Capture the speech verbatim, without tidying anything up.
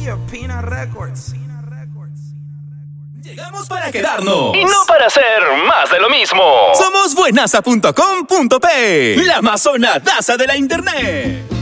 Pina Records. Llegamos para quedarnos y no para hacer más de lo mismo. Somos buenaza punto com punto pe, la amazonadaza de la internet.